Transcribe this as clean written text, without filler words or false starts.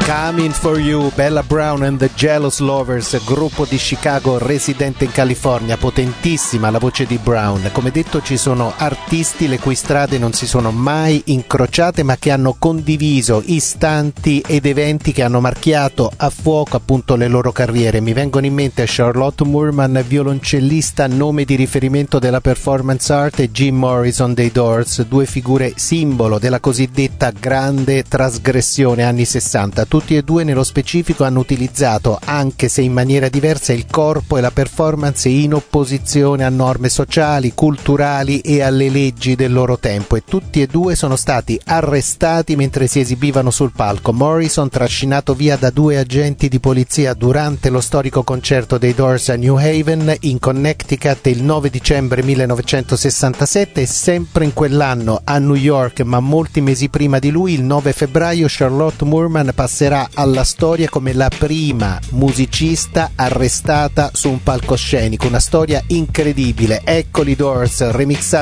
Coming for You, Bella Brown and the Jealous Lovers, gruppo di Chicago residente in California, potentissima la voce di Brown. Come detto, ci sono artisti le cui strade non si sono mai incrociate, ma che hanno condiviso istanti ed eventi che hanno marchiato a fuoco appunto le loro carriere. Mi vengono in mente Charlotte Moorman, violoncellista, nome di riferimento della performance art, e Jim Morrison dei Doors, due figure simbolo della cosiddetta grande trasgressione anni 60. Tutti e due nello specifico hanno utilizzato, anche se in maniera diversa, il corpo e la performance in opposizione a norme sociali, culturali e alle leggi del loro tempo, e tutti e due sono stati arrestati mentre si esibivano sul palco. Morrison trascinato via da due agenti di polizia durante lo storico concerto dei Doors a New Haven in Connecticut il 9 dicembre 1967, e sempre in quell'anno a New York, ma molti mesi prima di lui, il 9 febbraio, Charlotte Moorman passerà alla storia come la prima musicista arrestata su un palcoscenico. Una storia incredibile. Eccoli Doors remixati